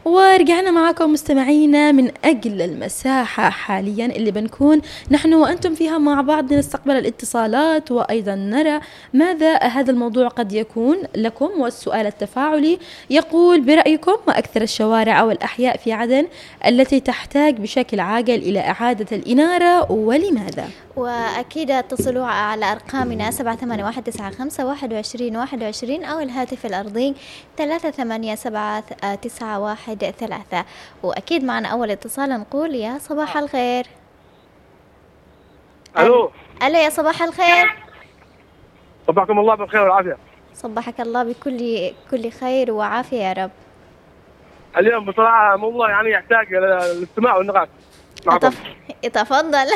ورجعنا معكم مستمعينا من أجل المساحة حاليا اللي بنكون نحن وأنتم فيها مع بعض نستقبل الاتصالات، وأيضا نرى ماذا هذا الموضوع قد يكون لكم. والسؤال التفاعلي يقول: برأيكم ما أكثر الشوارع أو الأحياء في عدن التي تحتاج بشكل عاجل إلى إعادة الإنارة ولماذا؟ وأكيد اتصلوا على أرقامنا 7819512121 أو الهاتف الأرضي 3879913. وأكيد معنا أول اتصال نقول يا صباح الخير. ألو يا صباح الخير. صبحكم الله بالخير والعافية. صبحك الله بكل خير وعافية يا رب. اليوم بصراحة موضوع يعني يحتاج للاستماع والنقاش معكم. تفضل.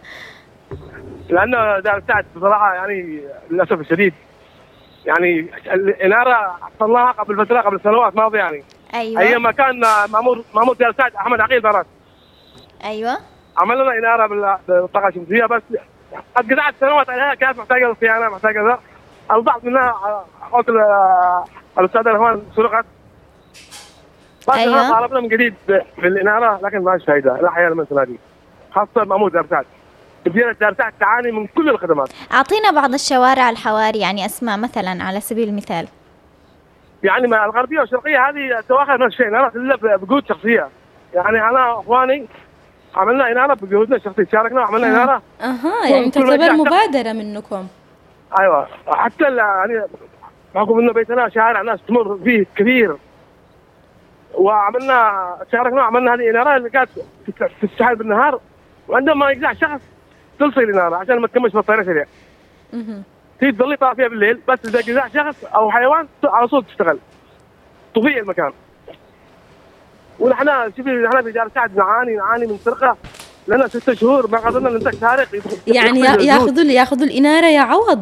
لأنه دار السعد بصراحة يعني للأسف الشديد يعني الإنارة حصلناها قبل فترة، قبل سنوات ماضية يعني. أيوة. أيام ما كان مأمور دار السعد أحمد عقيل برات. أيوة. عمل لنا إنارة بالطاقة الشمسية، بس قد قطعت سنوات عليها، كانت محتاجة صيانة، محتاجة ذا. البعض منها قلت الأستاذ الهوان سرقت. أيوة. طالبنا من جديد بالإنارة لكن ما فيش فايدة لا حياة المسألة دي، خاصة مأمور دار السعد. مدينة دار السعد تعاني من كل الخدمات. أعطينا بعض الشوارع الحواري، يعني أسماء مثلا على سبيل المثال. يعني ما الغربية والشرقية هذه تواخر نفس الشيء، إنارة إلا بجهود شخصية. يعني أنا وأخواني عملنا إنارة بجهودنا الشخصية، شاركنا وعملنا إنارة. يعني تعتبر مبادرة منكم. أيوة، حتى يعني بحكم إنه بيتنا شارع ناس تمر فيه كثير، وعملنا شاركنا وعملنا هذه الإنارة اللي كانت تستحال بالنهار، وعندما يقطع شخص تلصق الإنارة عشان ما تكمش بطارية سريع. تيجي تظلي طافية بالليل، بس إذا جزع شخص أو حيوان على صوت تشتغل طفية المكان. ونحن في دار السعد نعاني من سرقة لنا 6 شهور ما قدرنا ننتج سارق. يعني ياخذوا الإنارة يا عوض.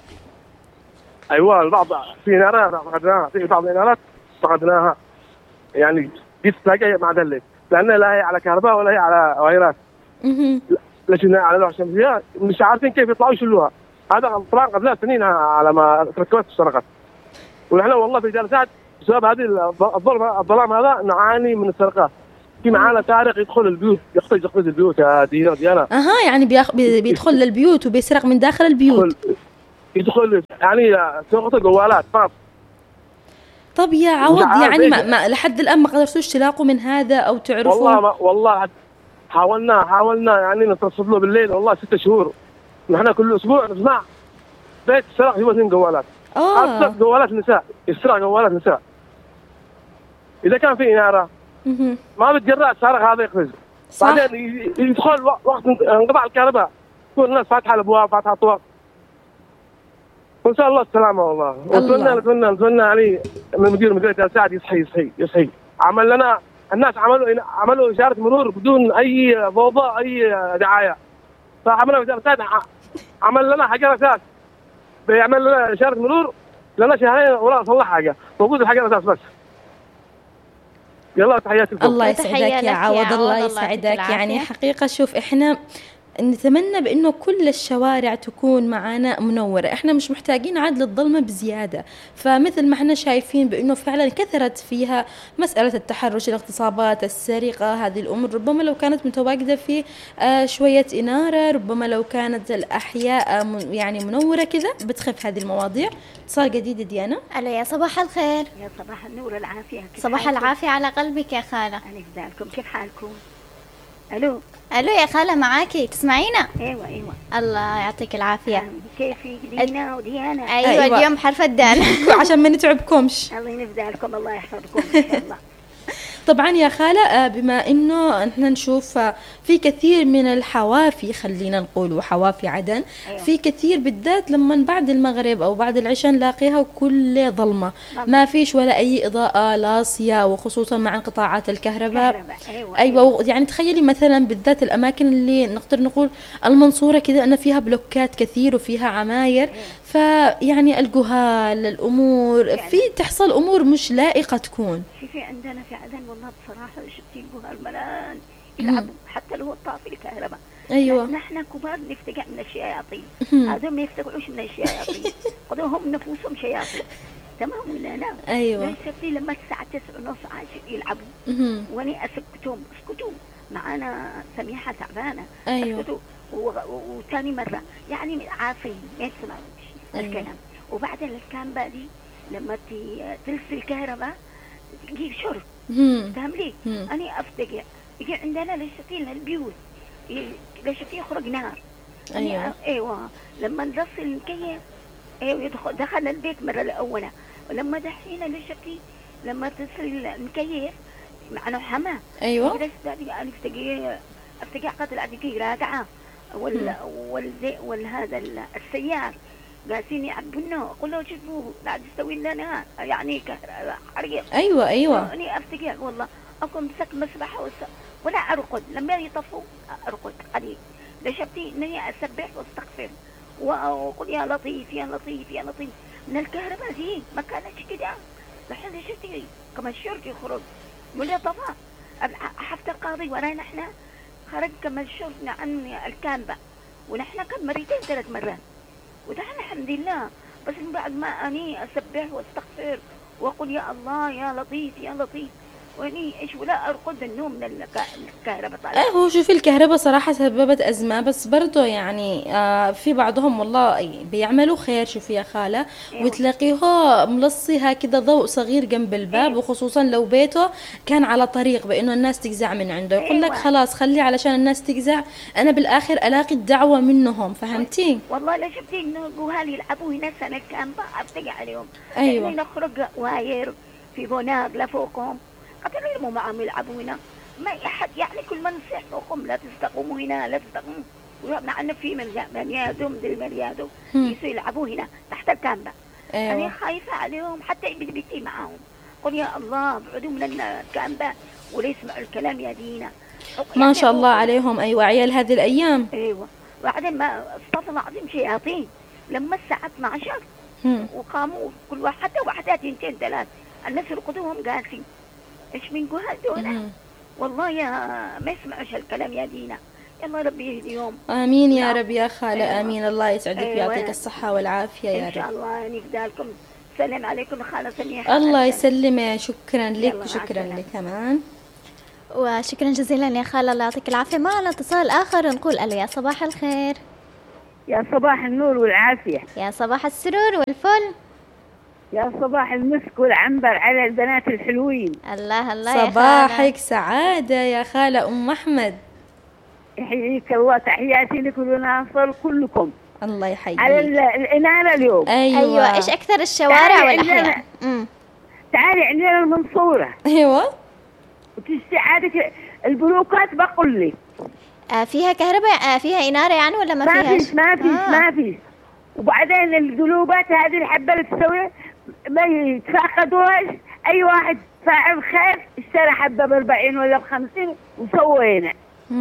أيوة، البعض في إنارة فقدناها، في بعض الإنارات فقدناها يعني دي تلاقي مع الليل، لأنها لا هي على كهرباء ولا هي على وايرات. لكن على لوحة شمسية مش عارفين كيف يطلعوا يشلوها. هذا طبعا قبلها سنين على ما تركبت وسرقت. ونحن والله في دار السعد بسبب هذه الظلام هذا نعاني من السرقات. في معانا سارق يدخل البيوت، يقتل البيوت يا ديانا. يعني بيدخل للبيوت وبيسرق من داخل البيوت. يدخل يعني سرقة جوالات فقط. طب يا عوض يعني ما لحد الآن ما قدرتوش تلاقوا من هذا أو تعرفوا؟ والله حاولنا يعني نتصل له بالليل، والله 6 شهور نحن كل أسبوع نسمع بيت سرق فيه 2 جوالات. أصدق جوالات نساء، يسرق جوالات نساء. إذا كان في إنارة ما بتجرأ السارق هذا يقفز. بعدين يدخل وقت انقطاع الكهرباء تكون الناس فاتحة الأبواب، فاتحة الطرق. وإن شاء الله السلامة والله. وصلنا يعني من مدينة دار السعد يصحي. عمل لنا الناس عملوا إشارة مرور بدون أي ضوضاء أي دعاية. فعملنا في دار السعد عمل لنا حجر أساس، بيعمل لنا إشارة مرور لنا شهرين ولا صلح حاجة، موجود الحجر أساس بس. يلا تحياتي لكم. الله يسعدك يا عوض، الله يسعدك. يعني حقيقة شوف إحنا نتمنى بأنه كل الشوارع تكون معنا منورة. إحنا مش محتاجين عدل الظلمة بزيادة. فمثل ما إحنا شايفين بأنه فعلا كثرت فيها مسألة التحرش، الاغتصابات، السرقة، هذه الأمور ربما لو كانت متواجدة في شوية إنارة، ربما لو كانت الأحياء يعني منورة كذا بتخف هذه المواضيع. اتصال جديد ديانا. ألو يا صباح الخير. يا صباح النور والعافية. صباح العافية على قلبك يا خالة. أنا فدالكم، كيف حالكم؟ ألو يا خالة معاكي تسمعينا؟ أيوة. الله يعطيك العافية. كيفي دينا وديانا؟ أيوة. اليوم حرف الدال عشان ما نتعبكمش. الله ينفدالكم، الله يحفظكم إن شاء الله. طبعا يا خالة، بما انه احنا نشوف في كثير من الحوافي، خلينا نقول حوافي عدن. أيوة. في كثير بالذات لما بعد المغرب او بعد العشاء نلاقيها كل ظلمة، ما فيش ولا اي اضاءة لاصية، وخصوصا مع انقطاعات الكهرباء. أيوة. يعني تخيلي مثلا بالذات الاماكن اللي نقدر نقول المنصورة كذا، ان فيها بلوكات كثير وفيها عماير. فيعني الجهال الامور يعني في تحصل امور مش لائقة تكون. في عندنا في عدن والله بصراحة شفتي الجهال ملان يلعبوا حتى لو طافي الكهرباء. أيوة. نحن كبار نفتقع من الشياطين، هذول ما يفتقعوش من الشياطين، قدوهم نفوسهم شياطين. تمام ولا لا؟ ايوه. ليش شفتي لما الساعة 9:30 10 يلعبوا واني اسكتهم اسكتوا معانا سميحة تعبانة. ايوه. اسكتوا وثاني مرة يعني عارفين ما يسمعوش الكلام. وبعدين الكام دي لما تلف الكهرباء تجيب شرب. فهم لي؟ أنا أفتقع يجي عندنا ليش البيوت ليش يخرج نار. أيوة لما نرص المكيف أيوة دخل البيت مرة الأولى. ولما دحين ليش لما تصل المكيف معنا حما. أيوة. ليش أنا أفتقع قتل عديكي راجعة والهذا السيار قاسين يعبونه. أقول له شوفوا بعد يسوي لنا يعني حريق. أيوة. أنا أفتقع والله أكون مسك مسبحة ولا أرقد لما يطفوا أرقد قليل. لشفتي إني أسبح واستغفر وأقول يا لطيف يا لطيف يا لطيف. من الكهرباء دي ما كانتش كده. لحين شفتي كما الشرطي يخرج ولا طفى. حفظ القاضي ورانا احنا خرج كما شفنا عن الكامبة ونحن كم مرتين 3 مرات. وده الحمد لله. بس من بعد ما أني أسبح واستغفر وأقول يا الله يا لطيف يا لطيف واني ايش ولا ارقد النوم من الكهرباء طالعه. هو شوفي الكهرباء صراحه سببت ازمه بس برضه يعني في بعضهم والله بيعملوا خير. شوفي يا خاله وتلاقيه ملصي هكذا ضوء صغير جنب الباب وخصوصا لو بيته كان على طريق بانه الناس تجزع من عنده يقول لك خلاص خلي علشان الناس تجزع انا بالاخر الاقي الدعوه منهم. فهمتي؟ والله لا شفتي انه جوهال يلعبوا هنا سنه كامبا افتقع عليهم. ايوه نخرج واير في بوناق لفوقهم قتلوا يرموا معهم يلعبوا هنا. ما أحد يعني كل ما نصيح فوقهم لا تستقوموا هنا لا تستقوموا. مع أن في من يادم يسوا يلعبوا هنا تحت الكامبة. أيوة. أنا خايفة عليهم حتى بيتي معاهم. قل يا الله ابعدوا من الكامبة ولا يسمعوا الكلام يا دينا. ما شاء الله عليهم. أيوة عيال هذه الأيام. أيوة. وبعدين ما استغفر الله العظيم شياطين لما الساعة 12 وقاموا كل واحد حتى وحدات 2 3 الناس يرقدوهم قاسين. ايش من جهال دول والله يا ما يسمعوش الكلام يا دينا. يلا ربي يهديهم. امين يا رب يا خاله. امين. الله يسعدك ويعطيك الصحه والعافيه يا رب ان شاء الله. نفدالكم. سلام عليكم خاله سميحه. الله يسلمك. شكرا لك وشكرا لك كمان. وشكرا جزيلا يا خاله الله يعطيك العافيه. معنا اتصال اخر نقول الو يا صباح الخير. يا صباح النور والعافيه. يا صباح السرور والفل. يا صباح المسك والعنبر على البنات الحلوين. الله الله صباحك سعادة يا خالة أم أحمد. يحييك الله. تحياتي لكم وناصر كلكم. الله يحييك. على الإنارة اليوم. أيوة. إيش أكثر الشوارع والأحياء؟ تعالي عندنا المنصورة. أيوة. وتشتي عادك البلوكات بقول لك. فيها كهرباء فيها إنارة يعني ولا ما فيهاش؟ ما فيش. وبعدين القلوبات هذه الحبة اللي تسوي ما يتفاقدوهاش. أي واحد فاعل خير اشترى حبة ب40 ولا ب50 وسوينا.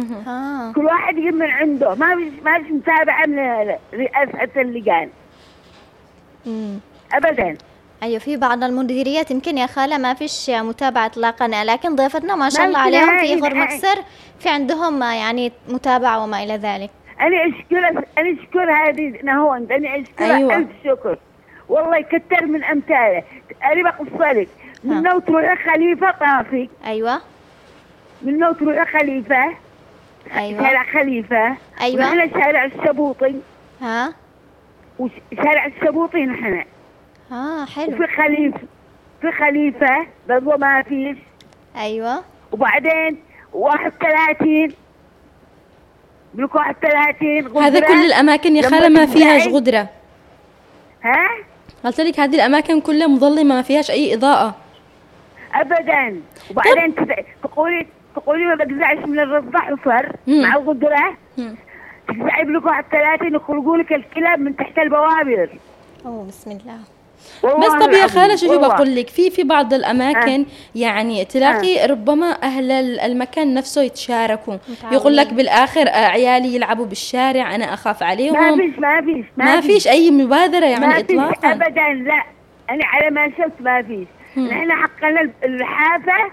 كل واحد يجيب من عنده. ما فيش متابعة من رئاسة اللجان أبدا. أيوة في بعض المديريات يمكن يا خالة ما فيش متابعة إطلاقا لكن ضيفتنا ما شاء الله عليهم في غرمكسر في عندهم يعني متابعة وما إلى ذلك. أنا أشكر هذه نهوند. أنا أشكرها. أيوة. ألف شكر والله يكتر من أمثاله. أنا بقصلك من لو تروح خليفة طافي. أيوة. من لو تروح خليفة. أيوة. شارع خليفة. أيوة. ونحن شارع الشبوطي. وشارع الشبوطي نحن. حلو. في خليفة برضو ما فيش. أيوة. وبعدين 31 بلوك 31 غدرة. هذا كل الأماكن يا خالة ما فيهاش غدرة. قلت لك هذه الأماكن كلها مظلمة ما فيهاش أي إضاءة أبدا. وبعدين تقولي ما بجزعش من الرضع حفر مع الغدرة. تجزعي بلوك 31 يخرجوا لك الكلاب من تحت البوابر. بسم الله. بس طب يا خالة شوفي بقول لك في بعض الأماكن يعني تلاقي ربما أهل المكان نفسه يتشاركوا. يقول لك بالآخر عيالي يلعبوا بالشارع أنا أخاف عليهم. ما فيش أي مبادرة يعني إطلاقا أبدا. لا أنا على ما شفت ما فيش. نحن حقنا الحافة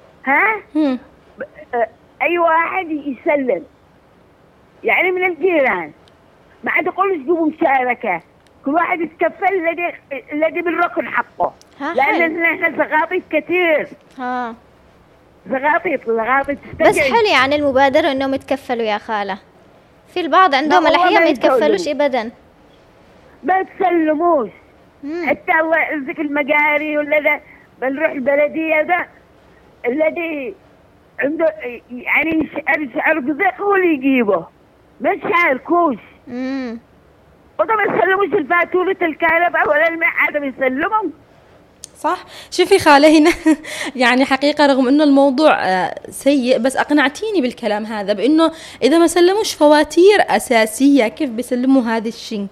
أي واحد يسلم يعني من الجيران ما عاد يقولوا جيبوا مشاركة. كل واحد يتكفل الذي بالركن حقه، لأن احنا زغاطيط كثير. زغاطيط بس حلو يعني المبادرة انهم يتكفلوا يا خالة. في البعض عندهم الأحياء ما يتكفلوش ابدا، ما تسلموش. حتى الله يعزك المقاري ولا ذا، بنروح البلدية ذا الذي عنده يعني شعر قزيق هو اللي يجيبه، مش شاركوش. وده ما يسلموش الفاتورة الكهرباء ولا الماء، هذا بيسلمهم. صح. شوفي خالة هنا يعني حقيقة رغم انه الموضوع سيء، بس اقنعتيني بالكلام هذا بانه اذا ما سلموش فواتير اساسية كيف بيسلموا هذا الشيء؟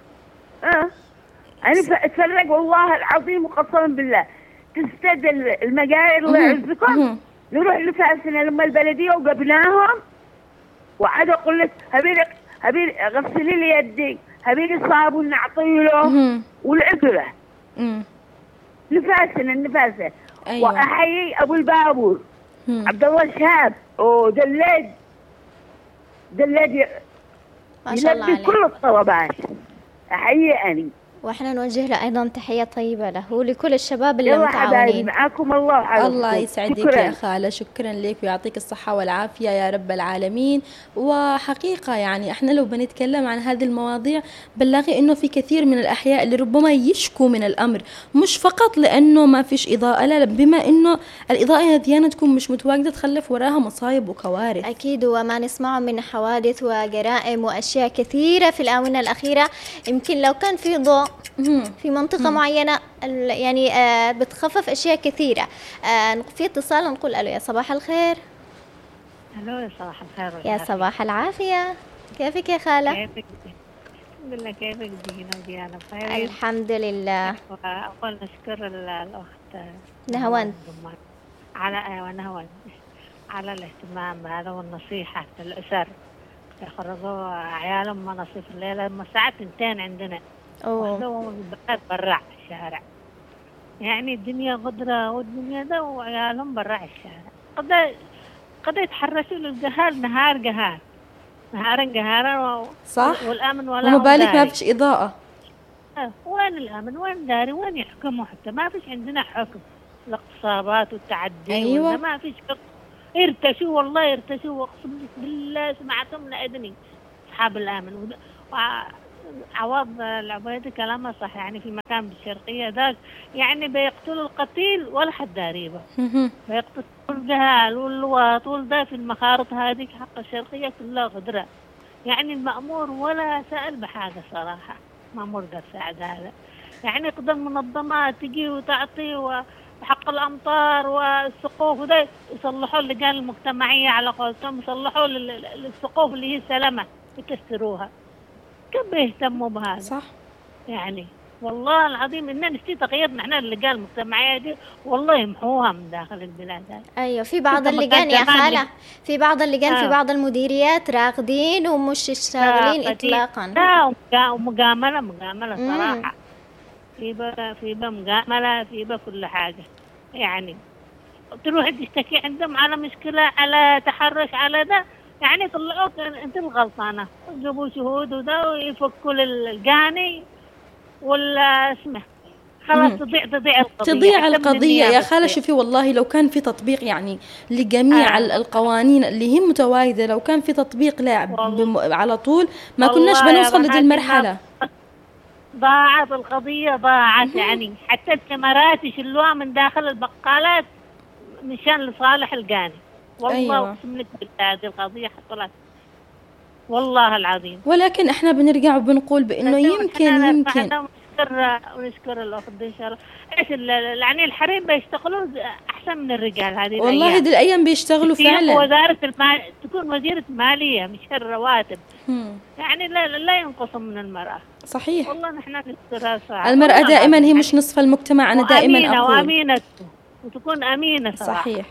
انا اتفرج والله العظيم وقسما بالله تستد المجاري الله يعزكم، نروح لفاسنا لما البلدية وقبناهم وعاد اقول لك هبيل غسلي لي يدي، هبيل صابون نعطيله والعقلة النفاسة. أيوة. وأحيي أبو البابور عبد الله شهاب ودلاد ما شاء الله عليه، كل الطلبات أحيي أني. واحنا نوجه له ايضا تحيه طيبه له ولكل الشباب اللي متعاونين. معاكم الله. الله يسعدك يا خاله، شكرا لك ويعطيك الصحه والعافيه يا رب العالمين. وحقيقه يعني احنا لو بنتكلم عن هذه المواضيع بنلاقي انه في كثير من الاحياء اللي ربما يشكوا من الامر، مش فقط لانه ما فيش اضاءه، لا بما انه الاضاءه هذه تكون مش متواجده تخلف وراها مصايب وكوارث. اكيد، وما نسمعه من حوادث وجرائم واشياء كثيره في الاونه الاخيره. يمكن لو كان في ضوء في منطقة معينة يعني بتخفف أشياء كثيرة. في اتصال نقول ألو، يا صباح الخير. ألو يا صباح الخير. يا صباح العافية، كيفك يا خالة؟ كيفك؟ الحمد لله. كيفك دينا بخير؟ الحمد لله. أول نشكر الأخت نهوان على نهوان على الاهتمام بهذا والنصيحة للأسر يخرجوا عيالهم مناصف الليلة لما الساعة 2 عندنا البنات برا الشارع، يعني الدنيا غدرة والدنيا ده وعيالهم برا الشارع قد يتحرشوا للجهال نهارا صح. والأمن ولا وما بالك ما فيش إضاءة. وين الأمن وين داري وين يحكموا؟ حتى ما فيش عندنا حكم، الاغتصابات والتعدي. أيوة. ما فيش حكم. ارتشوا والله واقسم بالله سمعتهم لأذني أصحاب الأمن. عوض العبيدي كلامه صح، يعني في مكان بالشرقية ذاك يعني بيقتلوا القتيل ولا حد داريبه، بيقتلوا الجهال واللواط والده في المخارط هذه حق الشرقية كلها غدرة. يعني المأمور ولا سأل بحاجة صراحة، مأمور ده ساعد هذا. يعني قدام منظمات تجي وتعطي وحق الأمطار والسقوف وده يصلحوا اللجان المجتمعية على قولتهم، يصلحوا للسقوف اللي هي سلامة يكسروها. كيف بيهتموا بهذا؟ صح. يعني والله العظيم إننا نشتي تغيير نحن اللجان المجتمعية دي والله يمحوها من داخل البلاد. أيوة، في بعض اللجان يا خالة، في بعض اللجان في بعض المديريات راقدين ومش شغالين إطلاقا. لا ومجاملة صراحة. في مجاملة في كل حاجة. يعني تروح تشتكي عندهم على مشكلة على تحرش على ده، يعني طلعوك انت الغلطانة، يجيبوا شهود وده ويفكوا الجاني ولا اسمه خلاص تضيع القضية يا خالة. شوفي والله لو كان في تطبيق يعني لجميع القوانين اللي هي متواجدة، لو كان في تطبيق على طول ما كناش بنوصل لهذه المرحلة. ضاعت القضية يعني حتى الكاميرات يشلوها من داخل البقالات مشان لصالح الجاني. والله أقسم لك بالله هذه القضية حصلت والله العظيم. ولكن احنا بنرجع وبنقول بانه يمكن ونشكر الأخت إن شاء الله. إيش يعني الحريم بيشتغلوا أحسن من الرجال هذه والله هذه الأيام بيشتغلوا فعلا. وزارة تكون وزيرة مالية مش الرواتب. يعني لا ينقصهم من المرأة. صحيح. والله نحن نشكرها صراحة. المرأة دائما هي مش نصف المجتمع. أنا دائما أقول وأمينة وتكون أمينة صراحة. صحيح.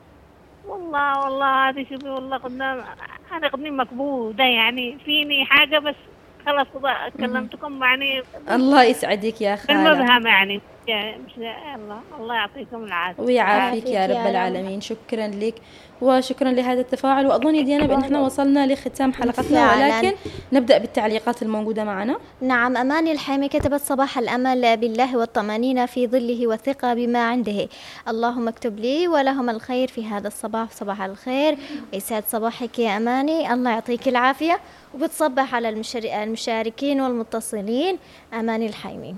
والله هذه شوفي والله أنا قدني مكبودة، يعني فيني حاجة بس خلاص كلمتكم يعني. الله يسعدك يا خالة. المبهم يعني يعني مش الله يعطيكم العافية ويعافيك يا رب العالمين. شكرا لك وشكرا لهذا التفاعل. وأظن يا ديانا بأن احنا وصلنا لختام حلقتنا، ولكن نبدأ بالتعليقات الموجودة معنا. نعم، أماني الحامي كتبت: صباح الأمل بالله والطمأنينة في ظله والثقة بما عنده، اللهم اكتب لي ولهم الخير في هذا الصباح. صباح الخير ويسعد صباحك يا أماني، الله يعطيك العافية. وبتصبح على المشاركين والمتصلين. أماني الحامي.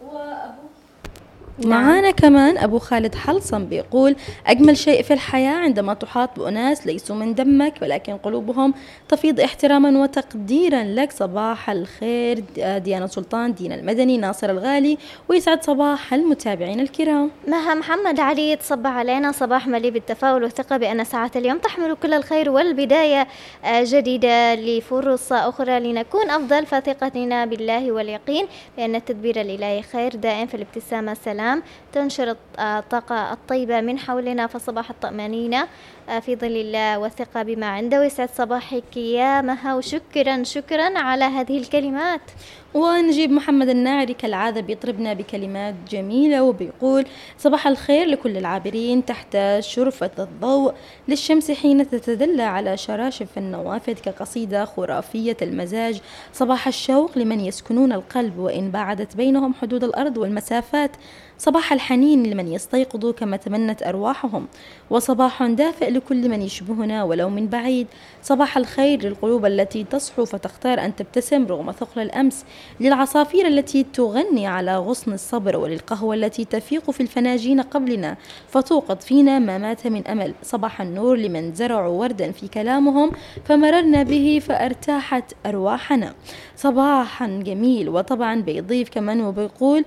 معانا كمان أبو خالد حلصم بيقول: أجمل شيء في الحياة عندما تحاط بأناس ليسوا من دمك ولكن قلوبهم تفيض احتراما وتقديرا لك. صباح الخير ديانا سلطان، دينا المدني، ناصر الغالي، ويسعد صباح المتابعين الكرام. مها محمد علي تصبح علينا صباح مليء بالتفاؤل والثقة بأن ساعة اليوم تحمل كل الخير والبداية جديدة لفرص أخرى لنكون أفضل، فثقتنا بالله واليقين بأن التدبير الإلهي خير دائم، في الابتسامة سلام تنشر الطاقة الطيبة من حولنا. فصباح الطمأنينة في ظل الله والثقة بما عنده. ويسعد صباحك يا مها، وشكرا على هذه الكلمات. ونجيب محمد الناعري كالعادة بيطربنا بكلمات جميلة وبيقول: صباح الخير لكل العابرين تحت شرفة الضوء للشمس حين تتدلى على شراشف النوافذ كقصيدة خرافية المزاج. صباح الشوق لمن يسكنون القلب وإن بعدت بينهم حدود الأرض والمسافات. صباح الحنين لمن يستيقظ كما تمنت أرواحهم، وصباح دافئ لكل من يشبهنا ولو من بعيد. صباح الخير للقلوب التي تصحو فتختار أن تبتسم رغم ثقل الأمس، للعصافير التي تغني على غصن الصبر، وللقهوة التي تفيق في الفناجين قبلنا فتوقظ فينا ما مات من أمل. صباح النور لمن زرعوا وردا في كلامهم فمررنا به فارتاحت أرواحنا. صباحا جميل. وطبعا بيضيف كمان وبيقول: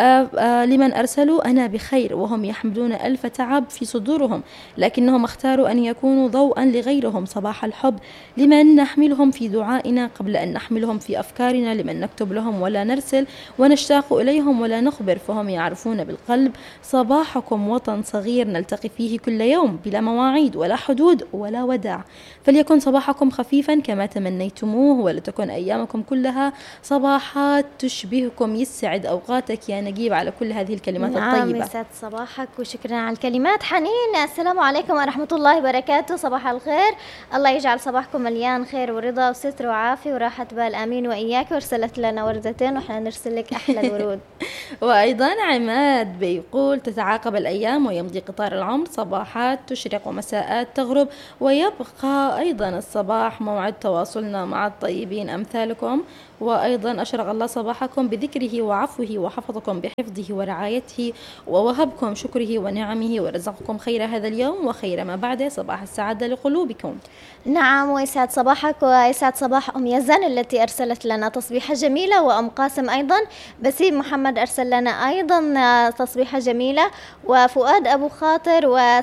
لمن أرسلوا أنا بخير وهم يحملون ألف تعب في صدورهم لكنهم اختاروا أن يكونوا ضوءا لغيرهم. صباح الحب لمن نحملهم في دعائنا قبل أن نحملهم في أفكارنا، لمن نكتب لهم ولا نرسل ونشتاق إليهم ولا نخبر فهم يعرفون بالقلب. صباحكم وطن صغير نلتقي فيه كل يوم بلا مواعيد ولا حدود ولا وداع، فليكن صباحكم خفيفا كما تمنيتموه، ولتكن أيامكم كلها صباحات تشبهكم. يسعد أوقاتك يا نجيب على كل هذه الكلمات الطيبة. يسعد صباحك وشكرا على الكلمات. حنين: السلام عليكم ورحمة الله وبركاته. صباح الخير، الله يجعل صباحكم مليان خير ورضا وستر وعافية وراحة بال، آمين وإياك. وارسلت لنا وردتين وإحنا نرسل لك أحلى الورود. وأيضا عماد بيقول: تتعاقب الأيام ويمضي قطار العمر، صباحات تشرق ومساءات تغرب، ويبقى أيضا الصباح موعد تواصلنا مع الطيبين أمثالكم. وأيضا أشرق الله صباحكم بذكره وعفوه وحفظكم بحفظه ورعايته ووهبكم شكره ونعمه ورزقكم خير هذا اليوم وخير ما بعده. صباح السعادة لقلوبكم. نعم، ويسعد صباحك ويسعد صباح أم يزن التي أرسلت لنا تصبيحة جميلة، وأم قاسم أيضا. بسيم محمد أرسل لنا أيضا تصبيحة جميلة، وفؤاد أبو خاطر،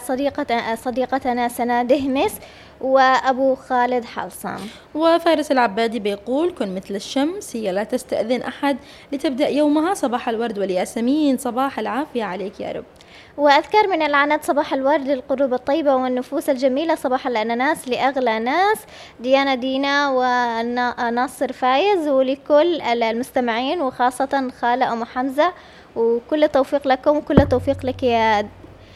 وصديقتنا سنة دهمس، وأبو خالد حلصم. وفارس العبادي بيقول: كن مثل الشمس هي لا تستأذن أحد لتبدأ يومها. صباح الورد والياسمين، صباح العافية عليك يا رب. وأذكر من العنات: صباح الورد للقلوب الطيبة والنفوس الجميلة. صباح الأناناس لأغلى ناس، دينا وناصر فايز، ولكل المستمعين وخاصة خالة أم حمزة. وكل توفيق لكم وكل توفيق لك يا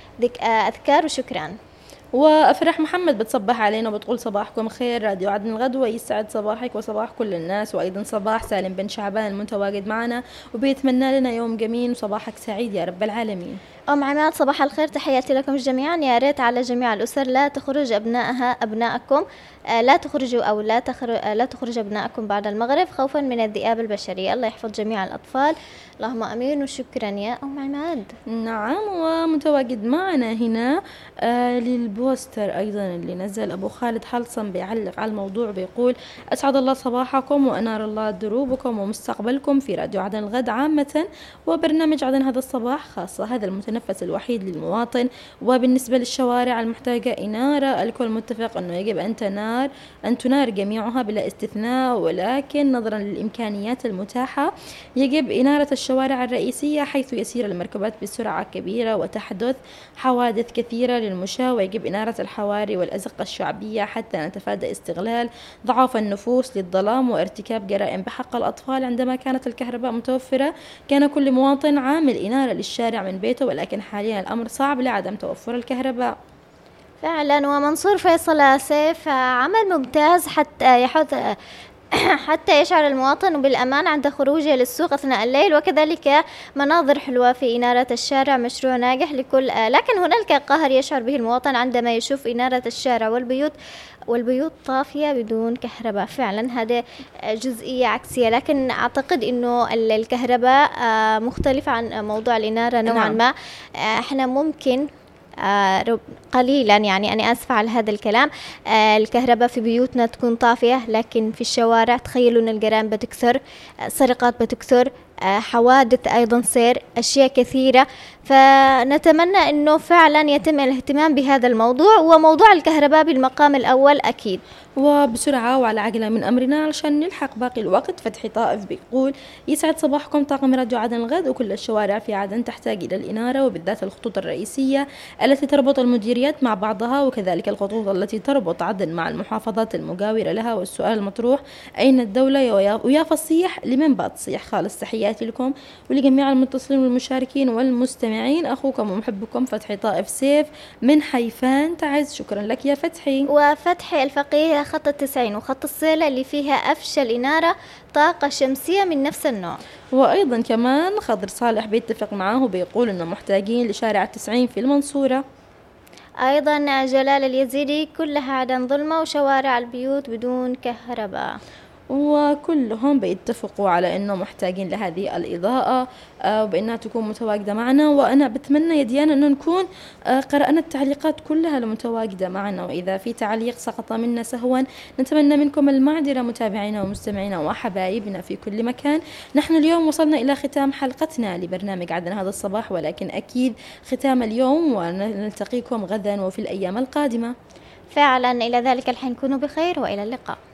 أذكار، وشكرا. وأفرح محمد بتصبح علينا وبتقول: صباحكم خير راديو عدن الغدوة، يسعد صباحك وصباح كل الناس. وأيضا صباح سالم بن شعبان المتواجد معنا وبيتمنى لنا يوم جميل وصباحك سعيد يا رب العالمين. أم عماد: صباح الخير، تحياتي لكم جميعا. يا ريت على جميع الأسر لا تخرج أبنائكم لا تخرج أبنائكم بعد المغرب خوفا من الذئاب البشرية. الله يحفظ جميع الأطفال، اللهم أمين. وشكرا يا أم عماد. نعم، ومتواجد معنا هنا للبوستر أيضا اللي نزل أبو خالد حلصم بيعلق على الموضوع، بيقول: أسعد الله صباحكم وأنار الله دروبكم ومستقبلكم في راديو عدن الغد عامة وبرنامج عدن هذا الصباح خاصة. هذا المتنبأ المتنفس الوحيد للمواطن. وبالنسبة للشوارع المحتاجة إنارة، الكل متفق أنه يجب أن تنار جميعها بلا استثناء، ولكن نظرا للإمكانيات المتاحة يجب إنارة الشوارع الرئيسية حيث يسير المركبات بسرعة كبيرة وتحدث حوادث كثيرة للمشاة، ويجب إنارة الحواري والأزقة الشعبية حتى نتفادى استغلال ضعاف النفوس للظلام وارتكاب جرائم بحق الأطفال. عندما كانت الكهرباء متوفرة كان كل مواطن عامل إنارة للشارع من بيته، ولكن حاليا الأمر صعب لعدم توفر الكهرباء. فعلا. ومنصور فيصل سيف عمل ممتاز حتى يشعر المواطن بالأمان عند خروجه للسوق أثناء الليل، وكذلك مناظر حلوة في إنارة الشارع مشروع ناجح لكل. لكن هنالك قهر يشعر به المواطن عندما يشوف إنارة الشارع والبيوت طافية بدون كهرباء. فعلا هذا جزئية عكسية، لكن أعتقد أنه الكهرباء مختلفة عن موضوع الإنارة نوعا ما. احنا ممكن قليلا، يعني أنا آسفة على هذا الكلام، الكهرباء في بيوتنا تكون طافية، لكن في الشوارع تخيلوا أن الجرائم بتكثر، سرقات بتكثر، حوادث أيضا سير، أشياء كثيرة. فنتمنى أنه فعلا يتم الاهتمام بهذا الموضوع، وموضوع الكهرباء بالمقام الأول أكيد. وبسرعة وعلى عجلة من أمرنا علشان نلحق باقي الوقت. فتحي طائف بيقول: يسعد صباحكم طاقم راديو عدن الغد، وكل الشوارع في عدن تحتاج إلى الإنارة، وبالذات الخطوط الرئيسية التي تربط المديريات مع بعضها، وكذلك الخطوط التي تربط عدن مع المحافظات المجاورة لها. والسؤال المطروح: أين الدولة ويا فصيح لمن بتصيح؟ خالص تحياتي لكم ولجميع المتصلين والمشاركين والمستمعين. أخوكم ومحبكم فتحي طائف سيف من حيفان تعز. شكرا لك يا فتحي. وفتحي الفقيه خط 90 وخط الصيلة اللي فيها أفشل إنارة طاقة شمسية من نفس النوع. وأيضا كمان خضر صالح بيتفق معاه وبيقول إنه محتاجين لشارع 90 في المنصورة. أيضا جلال اليزيدي: كلها عدن ظلمة وشوارع البيوت بدون كهرباء. وكلهم بيتفقوا على انه محتاجين لهذه الإضاءة وبانها تكون متواجدة معنا. وانا بتمنى يا ديانا انه نكون قرأنا التعليقات كلها المتواجدة معنا، واذا في تعليق سقط منا سهوا نتمنى منكم المعذرة متابعينا ومستمعينا وحبايبنا في كل مكان. نحن اليوم وصلنا الى ختام حلقتنا لبرنامج عدن هذا الصباح، ولكن اكيد ختام اليوم، ونلتقيكم غدا وفي الايام القادمة. فعلا. الى ذلك الحين كونوا بخير والى اللقاء.